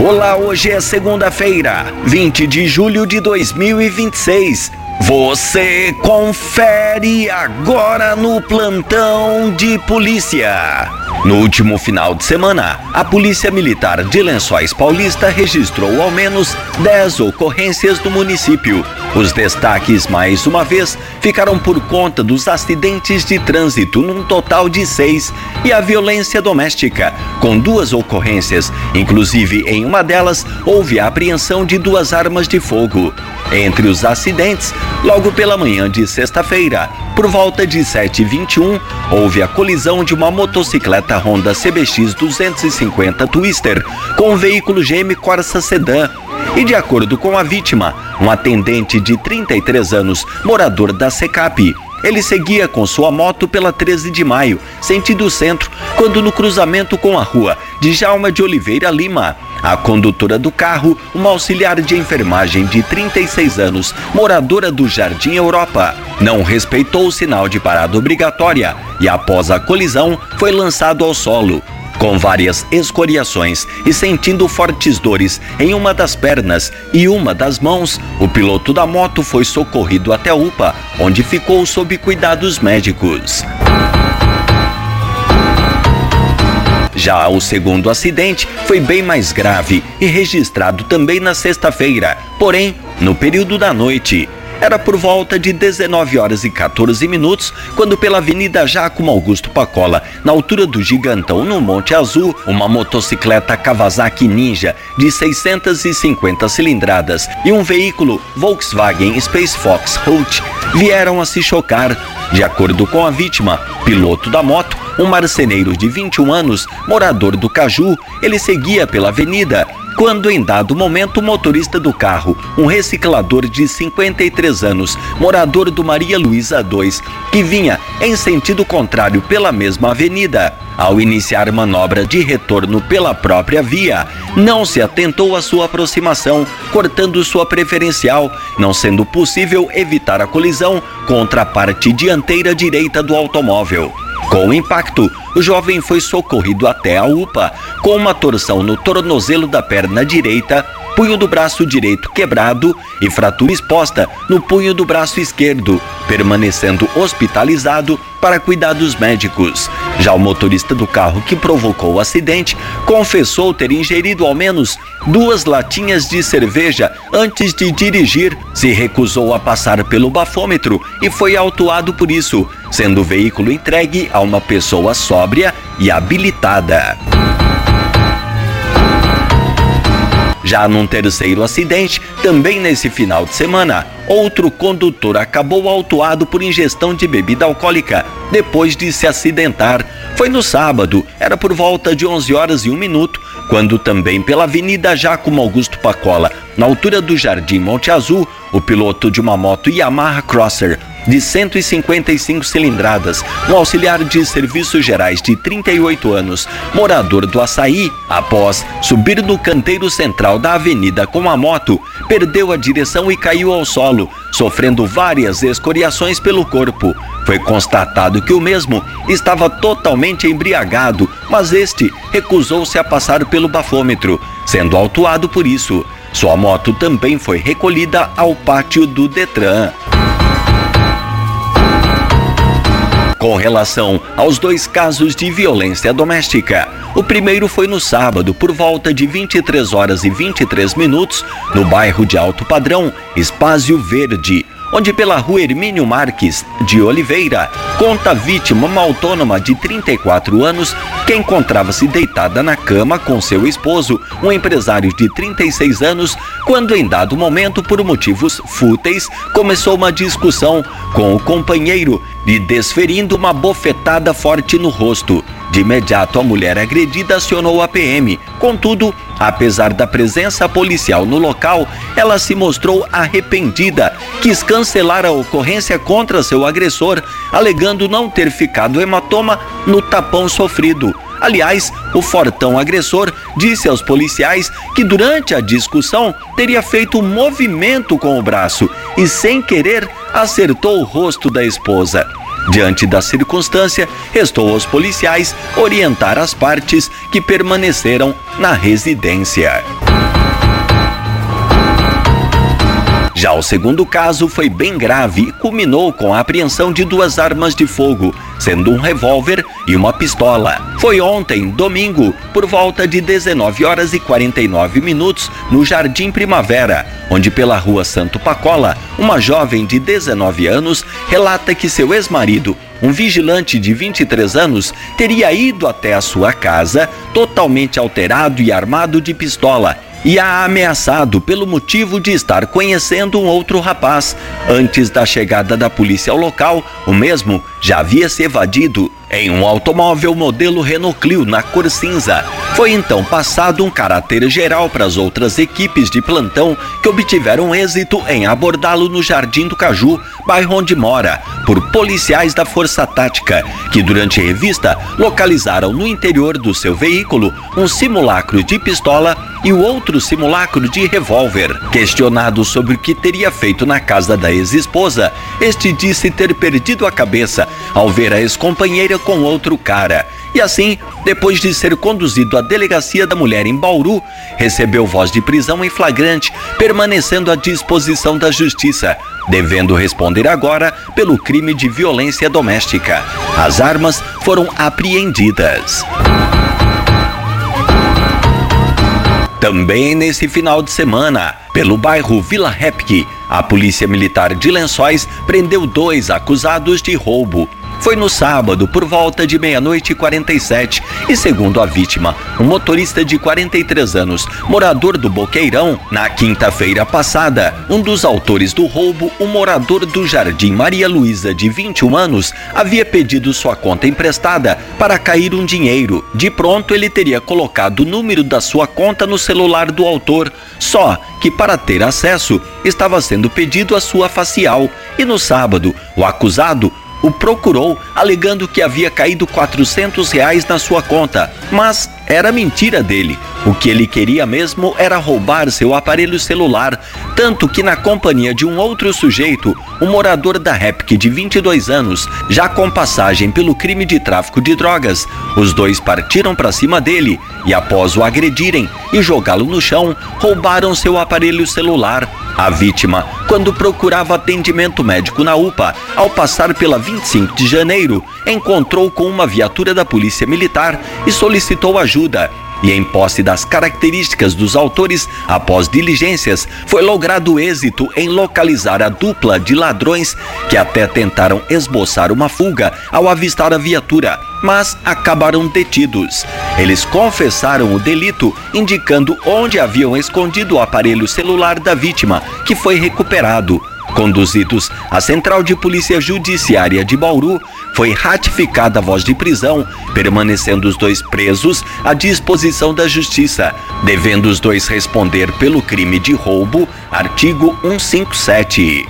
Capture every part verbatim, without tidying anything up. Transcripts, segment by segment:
Olá, hoje é segunda-feira, vinte de julho de dois mil e vinte e seis. Você confere agora no Plantão de Polícia. No último final de semana, a Polícia Militar de Lençóis Paulista registrou ao menos dez ocorrências no município. Os destaques, mais uma vez, ficaram por conta dos acidentes de trânsito, num total de seis, e a violência doméstica, com duas ocorrências. Inclusive, em uma delas, houve a apreensão de duas armas de fogo. Entre os acidentes, logo pela manhã de sexta-feira, por volta de sete e vinte e um, houve a colisão de uma motocicleta Honda C B X duzentos e cinquenta Twister com um veículo G M Corsa Sedan. E de acordo com a vítima, um atendente de trinta e três anos, morador da Secap, ele seguia com sua moto pela treze de maio, sentido centro, quando no cruzamento com a rua Djalma de Oliveira Lima, a condutora do carro, uma auxiliar de enfermagem de trinta e seis anos, moradora do Jardim Europa, não respeitou o sinal de parada obrigatória e, após a colisão, foi lançado ao solo. Com várias escoriações e sentindo fortes dores em uma das pernas e uma das mãos, o piloto da moto foi socorrido até a U P A, onde ficou sob cuidados médicos. Já o segundo acidente foi bem mais grave e registrado também na sexta-feira, porém, no período da noite. Era por volta de dezenove horas e quatorze minutos, quando pela Avenida Giacomo Augusto Pacola, na altura do Gigantão, no Monte Azul, uma motocicleta Kawasaki Ninja de seiscentas e cinquenta cilindradas e um veículo Volkswagen Space Fox Hot vieram a se chocar. De acordo com a vítima, piloto da moto, um marceneiro de vinte e um anos, morador do Caju, ele seguia pela avenida, quando em dado momento o motorista do carro, um reciclador de cinquenta e três anos, morador do Maria Luísa dois, que vinha em sentido contrário pela mesma avenida, ao iniciar manobra de retorno pela própria via, não se atentou à sua aproximação, cortando sua preferencial, não sendo possível evitar a colisão contra a parte dianteira direita do automóvel. Com o impacto, o jovem foi socorrido até a U P A, com uma torção no tornozelo da perna direita, punho do braço direito quebrado e fratura exposta no punho do braço esquerdo, permanecendo hospitalizado para cuidados médicos. Já o motorista do carro que provocou o acidente confessou ter ingerido ao menos duas latinhas de cerveja antes de dirigir, se recusou a passar pelo bafômetro e foi autuado por isso, sendo o veículo entregue a uma pessoa sóbria e habilitada. Já num terceiro acidente, também nesse final de semana, outro condutor acabou autuado por ingestão de bebida alcoólica depois de se acidentar. Foi no sábado, era por volta de onze horas e um minuto, quando também pela Avenida Giacomo Augusto Pacola, na altura do Jardim Monte Azul, o piloto de uma moto Yamaha Crosser de cento e cinquenta e cinco cilindradas, um auxiliar de serviços gerais de trinta e oito anos, morador do Açaí, após subir no canteiro central da avenida com a moto, perdeu a direção e caiu ao solo, sofrendo várias escoriações pelo corpo. Foi constatado que o mesmo estava totalmente embriagado, mas este recusou-se a passar pelo bafômetro, sendo autuado por isso. Sua moto também foi recolhida ao pátio do Detran. Com relação aos dois casos de violência doméstica, o primeiro foi no sábado, por volta de vinte e três horas e vinte e três minutos, no bairro de Alto Padrão, Espaço Verde, onde pela rua Hermínio Marques de Oliveira, conta a vítima, uma autônoma de trinta e quatro anos, que encontrava-se deitada na cama com seu esposo, um empresário de trinta e seis anos, quando em dado momento, por motivos fúteis, começou uma discussão com o companheiro, lhe desferindo uma bofetada forte no rosto. De imediato, a mulher agredida acionou a P M. Contudo, apesar da presença policial no local, ela se mostrou arrependida, quis cancelar a ocorrência contra seu agressor, alegando não ter ficado hematoma no tapão sofrido. Aliás, o fortão agressor disse aos policiais que durante a discussão teria feito um movimento com o braço e, sem querer, acertou o rosto da esposa. Diante da circunstância, restou aos policiais orientar as partes que permaneceram na residência. Já o segundo caso foi bem grave e culminou com a apreensão de duas armas de fogo, sendo um revólver e uma pistola. Foi ontem, domingo, por volta de dezenove horas e quarenta e nove minutos, no Jardim Primavera, onde pela rua Santo Pacola, uma jovem de dezenove anos relata que seu ex-marido, um vigilante de vinte e três anos, teria ido até a sua casa totalmente alterado e armado de pistola e a ameaçado pelo motivo de estar conhecendo um outro rapaz. Antes da chegada da polícia ao local, o mesmo já havia se evadido em um automóvel modelo Renault Clio na cor cinza. Foi então passado um caráter geral para as outras equipes de plantão que obtiveram êxito em abordá-lo no Jardim do Caju, bairro onde mora, por policiais da Força Tática, que durante a revista localizaram no interior do seu veículo um simulacro de pistola e o outro simulacro de revólver. Questionado sobre o que teria feito na casa da ex-esposa, este disse ter perdido a cabeça ao ver a ex-companheira com outro cara. E assim, depois de ser conduzido à delegacia da mulher em Bauru, recebeu voz de prisão em flagrante, permanecendo à disposição da justiça, devendo responder agora pelo crime de violência doméstica. As armas foram apreendidas. Também nesse final de semana, pelo bairro Vila Repke, a Polícia Militar de Lençóis prendeu dois acusados de roubo. Foi no sábado, por volta de meia-noite e quarenta e sete, e segundo a vítima, um motorista de quarenta e três anos, morador do Boqueirão, na quinta-feira passada, um dos autores do roubo, um morador do Jardim Maria Luísa, de vinte e um anos, havia pedido sua conta emprestada para cair um dinheiro. De pronto, ele teria colocado o número da sua conta no celular do autor, só que para ter acesso, estava sendo pedido a sua facial, e no sábado, o acusado o procurou alegando que havia caído quatrocentos reais na sua conta, mas era mentira dele. O que ele queria mesmo era roubar seu aparelho celular, tanto que na companhia de um outro sujeito, um morador da Repke de vinte e dois anos, já com passagem pelo crime de tráfico de drogas, os dois partiram para cima dele e após o agredirem e jogá-lo no chão, roubaram seu aparelho celular. A vítima, quando procurava atendimento médico na U P A, ao passar pela vinte e cinco de janeiro, encontrou com uma viatura da Polícia Militar e solicitou ajuda. E em posse das características dos autores, após diligências, foi logrado êxito em localizar a dupla de ladrões que até tentaram esboçar uma fuga ao avistar a viatura, mas acabaram detidos. Eles confessaram o delito, indicando onde haviam escondido o aparelho celular da vítima, que foi recuperado. Conduzidos à Central de Polícia Judiciária de Bauru, foi ratificada a voz de prisão, permanecendo os dois presos à disposição da Justiça, devendo os dois responder pelo crime de roubo, artigo cento e cinquenta e sete.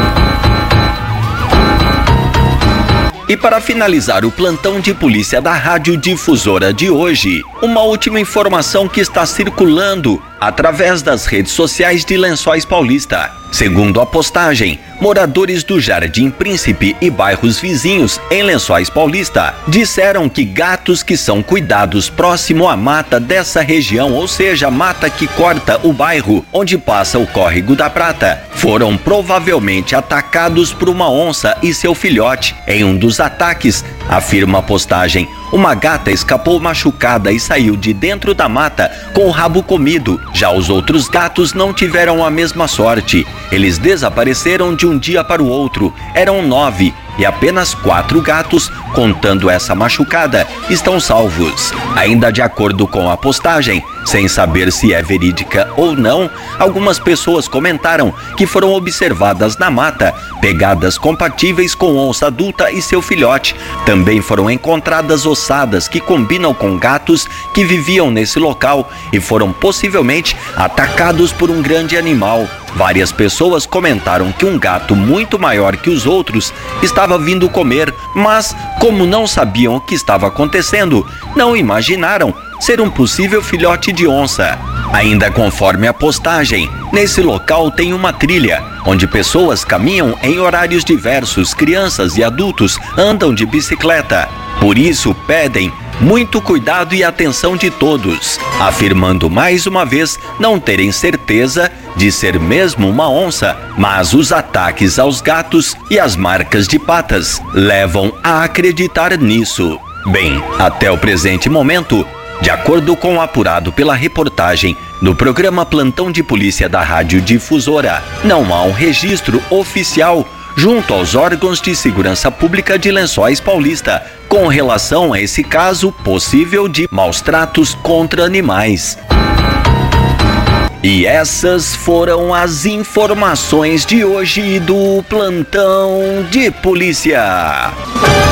E para finalizar o plantão de polícia da Rádio Difusora de hoje, uma última informação que está circulando através das redes sociais de Lençóis Paulista. Segundo a postagem, moradores do Jardim Príncipe e bairros vizinhos em Lençóis Paulista disseram que gatos que são cuidados próximo à mata dessa região, ou seja, a mata que corta o bairro onde passa o Córrego da Prata, foram provavelmente atacados por uma onça e seu filhote. Em um dos ataques, afirma a postagem, uma gata escapou machucada e saiu de dentro da mata com o rabo comido. Já os outros gatos não tiveram a mesma sorte. Eles desapareceram de um dia para o outro. Eram nove e apenas quatro gatos, contando essa machucada, estão salvos. Ainda de acordo com a postagem, sem saber se é verídica ou não, algumas pessoas comentaram que foram observadas na mata pegadas compatíveis com onça adulta e seu filhote. Também foram encontradas ossadas que combinam com gatos que viviam nesse local e foram possivelmente atacados por um grande animal. Várias pessoas comentaram que um gato muito maior que os outros estava vindo comer, mas como não sabiam o que estava acontecendo, não imaginaram ser um possível filhote de onça. Ainda conforme a postagem, nesse local tem uma trilha, onde pessoas caminham em horários diversos, crianças e adultos andam de bicicleta. Por isso pedem muito cuidado e atenção de todos, afirmando mais uma vez não terem certeza de ser mesmo uma onça, mas os ataques aos gatos e as marcas de patas levam a acreditar nisso. Bem, até o presente momento, de acordo com o apurado pela reportagem do programa Plantão de Polícia da Rádio Difusora, não há um registro oficial junto aos órgãos de segurança pública de Lençóis Paulista com relação a esse caso possível de maus-tratos contra animais. E essas foram as informações de hoje do Plantão de Polícia.